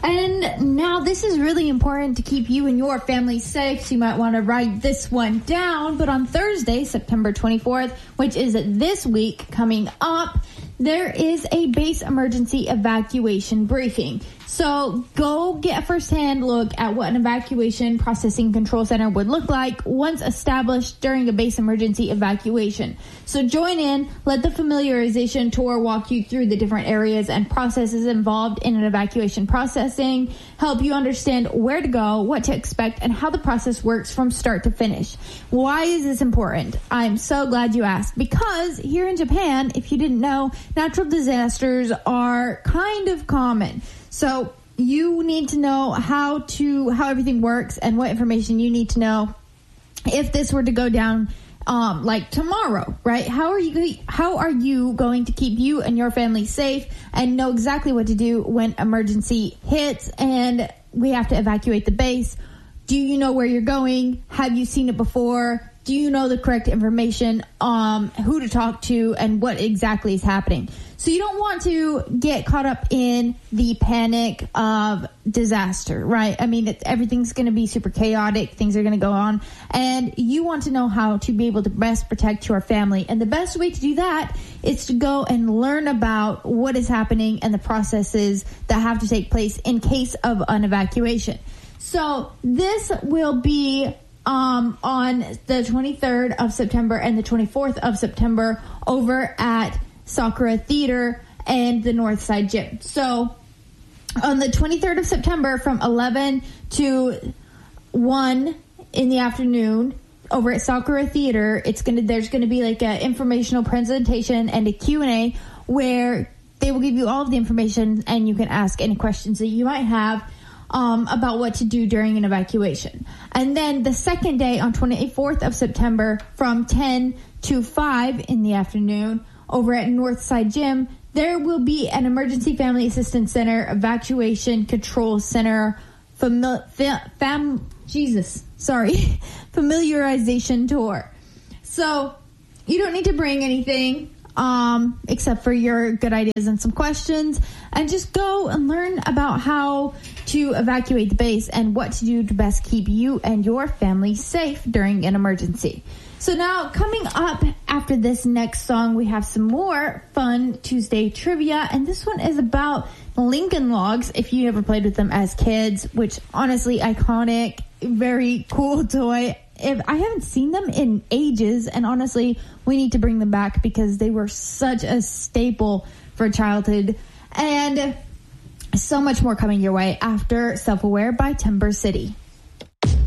And now this is really important to keep you and your family safe, so you might want to write this one down. But on Thursday, September 24th, which is this week coming up, there is a base emergency evacuation briefing. So go get a first-hand look at what an evacuation processing control center would look like once established during a base emergency evacuation. So join in, let the familiarization tour walk you through the different areas and processes involved in an evacuation processing, help you understand where to go, what to expect, and how the process works from start to finish. Why is this important? I'm so glad you asked. Because here in Japan, if you didn't know, natural disasters are kind of common. So you need to know how everything works and what information you need to know if this were to go down like tomorrow, right? How are you going to keep you and your family safe and know exactly what to do when emergency hits and we have to evacuate the base? Do you know where you're going? Have you seen it before? Do you know the correct information, who to talk to, and what exactly is happening? So you don't want to get caught up in the panic of disaster, right? I mean, everything's going to be super chaotic. Things are going to go on. And you want to know how to be able to best protect your family. And the best way to do that is to go and learn about what is happening and the processes that have to take place in case of an evacuation. So this will be on the 23rd of September and the 24th of September over at Sakura Theater and the Northside Gym. So on the 23rd of September from 11 to 1 in the afternoon over at Sakura Theater, there's going to be like an informational presentation and a Q&A where they will give you all of the information and you can ask any questions that you might have about what to do during an evacuation. And then the second day on 24th of September from 10 to 5 in the afternoon over at Northside Gym, there will be an Emergency Family Assistance Center, Evacuation Control Center, familiarization tour. So you don't need to bring anything except for your good ideas and some questions, and just go and learn about how to evacuate the base and what to do to best keep you and your family safe during an emergency. So now, coming up after this next song, we have some more fun Tuesday trivia, and this one is about Lincoln Logs, if you ever played with them as kids, which honestly, iconic, very cool toy. If I haven't seen them in ages, and honestly, we need to bring them back because they were such a staple for childhood. And so much more coming your way after Self-Aware by Timber City.